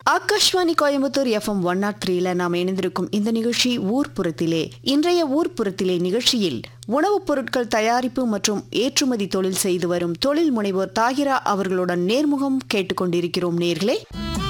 Akashvani Coimbatore FM 103ல நாம் இணைந்திருக்கும் இந்த நிகழ்ச்சி ஊர்ப்புறத்திலே. இன்றைய ஊர்ப்புறத்திலே நிகழ்ச்சியில் உணவுப் பொருட்கள் தயாரிப்பு மற்றும் ஏற்றுமதி தொழில் செய்து வரும் தொழில் முனைவோர் தாகிரா அவர்களுடன் நேர்முகம் கேட்டுக்கொண்டிருக்கிறோம் நேயர்களே.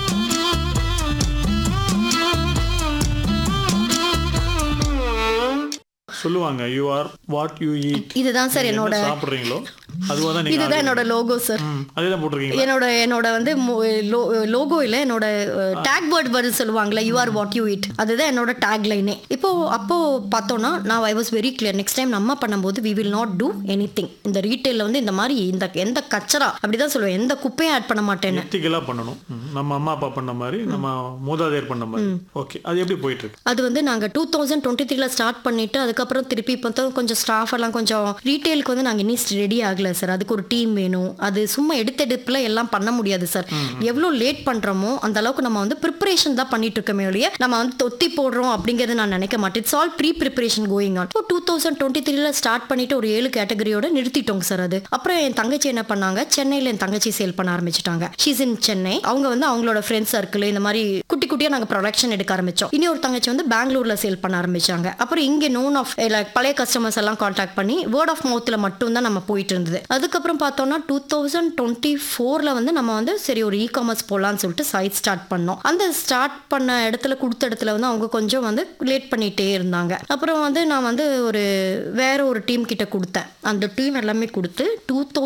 சொல்லுவாங்க you are what you eat. இதுதான் சார் என்னோட சாப்பிடுறீங்களோ அதுவாதான் இதுதான் என்னோட லோகோ சார். அதேதான் போட்டுருக்கீங்க. என்னோட வந்து லோகோ இல்ல, என்னோட டேக் வேர்ட் வருது சொல்லுவாங்கல்ல, you are what you it. அதுதான் என்னோட டேக் லைனே. அப்போ பார்த்தோம்னா நான் I was very clear. Next time நம்ம பண்ணும்போது we will not two anything. இந்த ரீட்டைல்ல வந்து இந்த மாதிரி எந்த கச்சரா அப்படிதான் சொல்லுவேன், எந்த குப்பையும் ஆட் பண்ண மாட்டேன்னு. எத்திக்கலா பண்ணணும். நம்ம அம்மா அப்பா பண்ண மாதிரி, நம்ம மூதாதையர் பண்ண மாதிரி. ஓகே, அது எப்படி போயிட்டு இருக்கு? அது வந்து நாங்க 2023ல ஸ்டார்ட் பண்ணிட்டு அதுக்கப்புறம் திருப்பி இப்போ கொஞ்சம் ஸ்டாஃப் எல்லாம் கொஞ்சம் ரீட்டைலுக்கு வந்து நாங்க இன்னும் ரெடி ஆகல சார். அதுக்கு ஒரு டீம் வேணும். அது சும்மா எடுத்தெடுப்புல எல்லாம் பண்ண முடியாது சார். எவ்வளோ லேட் பண்றோமோ அந்த அளவுக்கு நம்ம வந்து ப்ரிப்பரேஷன் தான் பண்ணிட்டு இருக்கோமே ஒழிய நம்ம வந்து தொத்தி போடுறோம் அப்படிங்கறது நான் நினைக்க மாட்டேன். It's all pre preparation going on. 2023ல start பண்ணிட்டு ஒரு 7 கேட்டகரியோட நிறுத்திட்டோங்க சார். அது அப்புறம் என் தங்கச்சி என்ன பண்ணாங்க, சென்னையில என் தங்கச்சி சேல் பண்ண ஆரம்பிச்சிட்டாங்க. ஷீஸ் இன் சென்னை. அவங்க வந்து அவங்களோட ஃப்ரெண்ட்ஸ் சர்க்கிள் இந்த மாதிரி குட்டி குட்டியா நாங்க ப்ரொடக்ஷன் எடுக்க ஆரம்பிச்சோம். இனி ஒரு தங்கச்சி வந்து பெங்களூர்ல சேல் பண்ண ஆரம்பிச்சாங்க. அப்புறம் இங்க நோன் ஆஃப் பழைய கஸ்டமர்ஸ் எல்லாம் கான்டாக்ட் பண்ணி வேர்ட் ஆஃப் மவுத்ல மட்டும் தான் நம்ம போயிட்டு இருந்தது. அதுக்கப்புறம் பார்த்தோம்னா 2024ல வந்து நம்ம வந்து சரி ஒரு இ-காமர்ஸ் போலான்னு சொல்லிட்டு சைட் ஸ்டார்ட் பண்ணோம். அந்த ஸ்டார்ட் பண்ண கொடுத்த இடத்துல வந்து அவங்க கொஞ்சம் வந்து லேட் பண்ணிட்டே இருந்தாங்க. அப்புறம் வந்து நான் வந்து வேற ஒரு டீம் கிட்ட கொடுத்தேன். அந்த டீம் எல்லாமே கொடுத்து